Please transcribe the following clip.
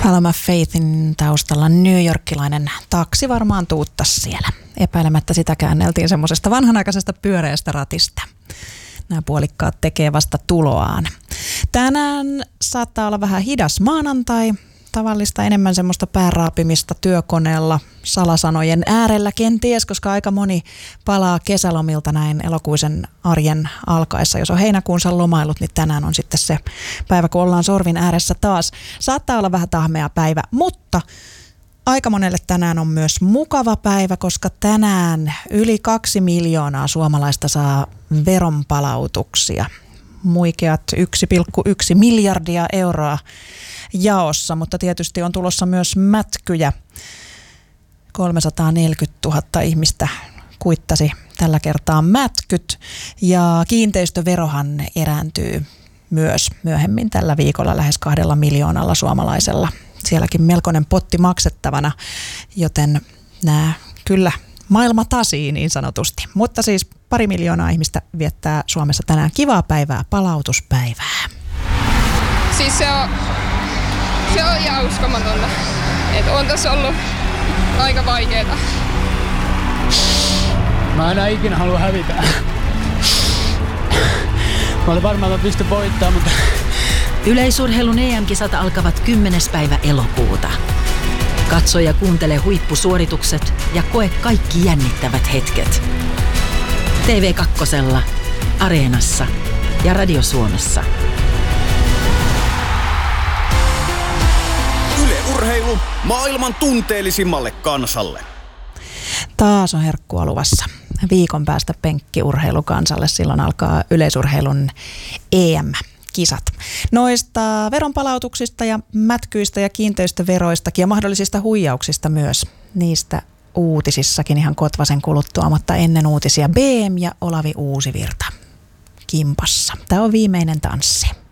Paloma Faithin taustalla newyorkilainen taksi varmaan tuuttas siellä. Epäilemättä sitä käänneltiin semmoisesta vanhanaikaisesta pyöreästä ratista. Nämä puolikkaat tekee vasta tuloaan. Tänään saattaa olla vähän hidas maanantai. Tavallista enemmän semmoista pääraapimista työkoneella, salasanojen äärellä kenties, koska aika moni palaa kesälomilta näin elokuisen arjen alkaessa. Jos on heinäkuunsa lomailut, niin tänään on sitten se päivä, kun ollaan sorvin ääressä taas. Saattaa olla vähän tahmea päivä, mutta aika monelle tänään on myös mukava päivä, koska tänään yli 2 miljoonaa suomalaista saa veronpalautuksia. Muikeat 1,1 miljardia euroa jaossa, mutta tietysti on tulossa myös mätkyjä. 340 000 ihmistä kuittasi tällä kertaa mätkyt ja kiinteistöverohan erääntyy myös myöhemmin tällä viikolla lähes 2 miljoonalla suomalaisella. Sielläkin melkoinen potti maksettavana, joten nämä kyllä maailma tasii niin sanotusti. Mutta siis 2 miljoonaa ihmistä viettää Suomessa tänään kivaa päivää, palautuspäivää. Siis se on ihan uskomatonta. Että on tässä ollut aika vaikeeta. Mä enää ikinä halua hävitä. Mä olin varmaan, että mä pystyn voittamaan, mutta... Yleisurheilun EM-kisat alkavat 10. päivä elokuuta. Katso ja kuuntele huippusuoritukset ja koe kaikki jännittävät hetket. TV2, Areenassa ja Radio Suomessa. Yle Urheilu maailman tunteellisimmalle kansalle. Taas on herkkua luvassa. Viikon päästä penkkiurheilu kansalle. Silloin alkaa yleisurheilun EM-kisat. Noista veronpalautuksista ja mätkyistä ja kiinteistöveroistakin ja mahdollisista huijauksista myös. Niistä uutisissakin ihan kotvasen kuluttua, mutta ennen uutisia BM ja Olavi Uusivirta kimpassa. Tämä on viimeinen tanssi.